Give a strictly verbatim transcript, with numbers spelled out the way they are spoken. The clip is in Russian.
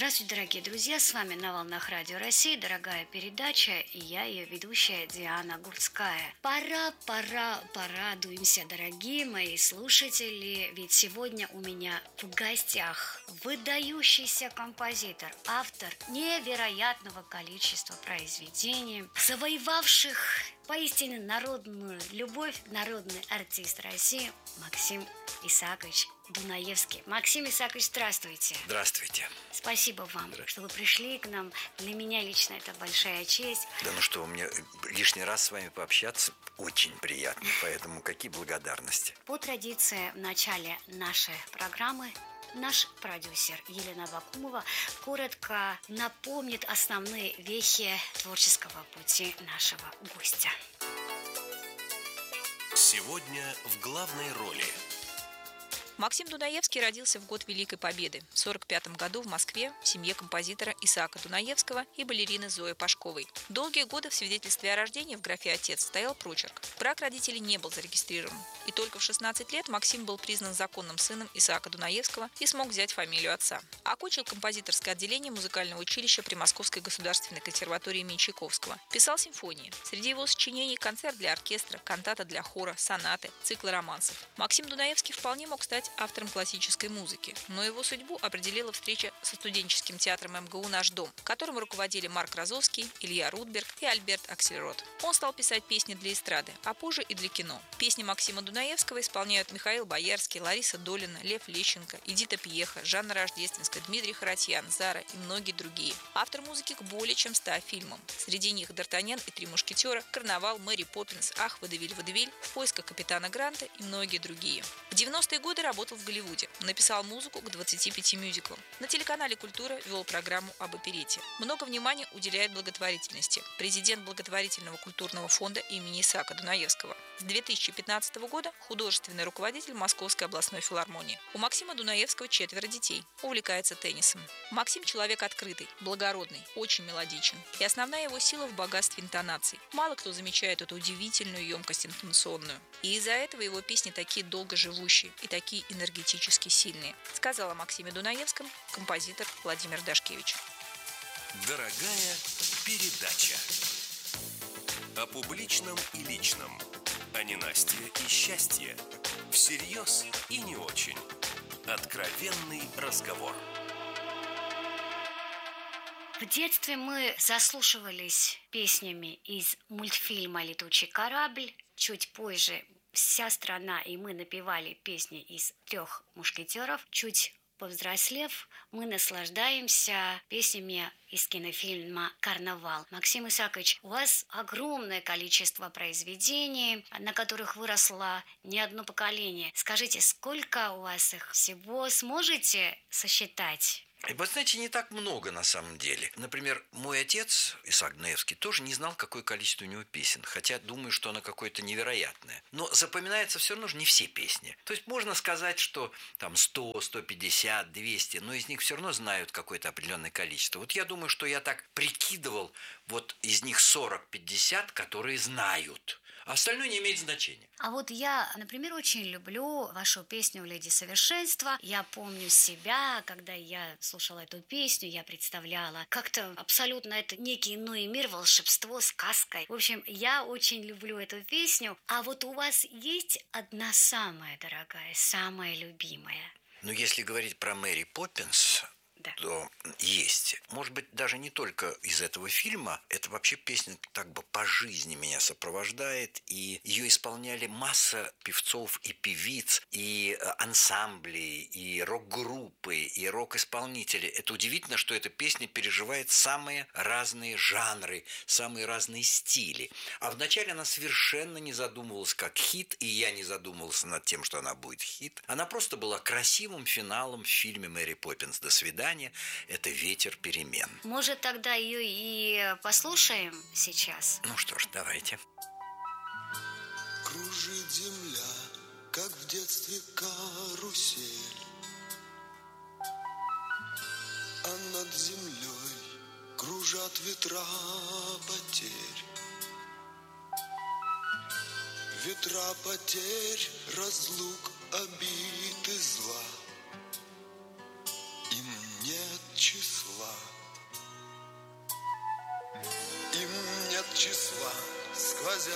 Здравствуйте, дорогие друзья, с вами на волнах Радио России, дорогая передача, и я ее ведущая Диана Гурцкая. Пора, пора, порадуемся, дорогие мои слушатели, ведь сегодня у меня в гостях выдающийся композитор, автор невероятного количества произведений, завоевавших поистине народную любовь, народный артист России Максим Исаакович Дунаевский. Максим Исаакович, здравствуйте. Здравствуйте. Спасибо вам, что вы пришли к нам. Для меня лично это большая честь. Да ну что, мне лишний раз с вами пообщаться очень приятно, поэтому какие благодарности. По традиции в начале нашей программы наш продюсер Елена Бакумова коротко напомнит основные вехи творческого пути нашего гостя. Сегодня в главной роли Максим Дунаевский родился в год Великой Победы в сорок пятом году в Москве в семье композитора Исаака Дунаевского и балерины Зои Пашковой. Долгие годы в свидетельстве о рождении в графе «Отец» стоял прочерк. Брак родителей не был зарегистрирован. И только в шестнадцать лет Максим был признан законным сыном Исаака Дунаевского и смог взять фамилию отца. Окончил композиторское отделение музыкального училища при Московской государственной консерватории имени Чайковского. Писал симфонии. Среди его сочинений концерт для оркестра, кантата для хора, сонаты, циклы романсов. Максим Дунаевский вполне мог стать автором классической музыки, но его судьбу определила встреча со студенческим театром эм гэ у «Наш дом», которым руководили Марк Розовский, Илья Рудберг и Альберт Аксельрод. Он стал писать песни для эстрады, а позже и для кино. Песни Максима Дунаевского исполняют Михаил Боярский, Лариса Долина, Лев Лещенко, Эдита Пьеха, Жанна Рождественская, Дмитрий Харатьян, Зара и многие другие. Автор музыки к более чем ста фильмам. Среди них «Д'Артаньян и три мушкетера», «Карнавал», «Мэри Поппинс», «Ах, Водевиль, Водевиль», «В поисках капитана Гранта» и многие другие. В девяностые годы работал в Голливуде. Написал музыку к двадцати пяти мюзиклам. На телеканале «Культура» вел программу об оперете. Много внимания уделяет благотворительности. Президент благотворительного культурного фонда имени Исаака Дунаевского. С две тысячи пятнадцатого года художественный руководитель Московской областной филармонии. У Максима Дунаевского четверо детей. Увлекается теннисом. Максим человек открытый, благородный, очень мелодичен. И основная его сила в богатстве интонаций. Мало кто замечает эту удивительную емкость интонационную. И из-за этого его песни такие долгоживущие и такие энергетически сильные, сказал о Максиме Дунаевском композитор Владимир Дашкевич. Дорогая передача. О публичном и личном. О ненастье и счастье. Всерьез и не очень. Откровенный разговор. В детстве мы заслушивались песнями из мультфильма «Летучий корабль». Чуть позже вся страна и мы напевали песни из «Трех мушкетеров». Чуть повзрослев, мы наслаждаемся песнями из кинофильма «Карнавал». Максим Исаакович, у вас огромное количество произведений, на которых выросло не одно поколение. Скажите, сколько у вас их всего? Сможете сосчитать? И вы знаете, не так много на самом деле. Например, мой отец, Исаак Дунаевский, тоже не знал, какое количество у него песен. Хотя думаю, что оно какое-то невероятное. Но запоминается все равно же не все песни. То есть можно сказать, что там сто, сто пятьдесят, двести, но из них все равно знают какое-то определенное количество. Вот я думаю, что я так прикидывал, вот из них сорок-пятьдесят, которые знают. А остальное не имеет значения. А вот я, например, очень люблю вашу песню «Леди Совершенство». Я помню себя, когда я слушала эту песню, я представляла как-то абсолютно это некий иной мир, волшебство, сказка. В общем, я очень люблю эту песню. А вот у вас есть одна самая дорогая, самая любимая? Ну, если говорить про Мэри Поппинс, Да. то есть. Может быть, даже не только из этого фильма. Это вообще песня так бы по жизни меня сопровождает. И ее исполняли масса певцов и певиц, и ансамблей, и рок-группы, и рок-исполнители. Это удивительно, что эта песня переживает самые разные жанры, самые разные стили. А вначале она совершенно не задумывалась как хит, и я не задумывался над тем, что она будет хит. Она просто была красивым финалом в фильме «Мэри Поппинс. До свидания». Это «Ветер перемен». Может, тогда ее и послушаем сейчас? Ну что ж, давайте. Кружит земля, как в детстве карусель, а над землей кружат ветра потерь. Ветра потерь, разлук, обид и зла. Им нет числа. сквозят.